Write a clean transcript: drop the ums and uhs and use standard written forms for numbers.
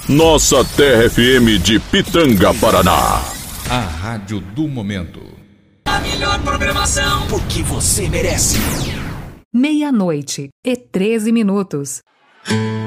Nossa Terra FM de Pitanga, Paraná. A rádio do momento. A melhor programação, porque você merece. 00:13.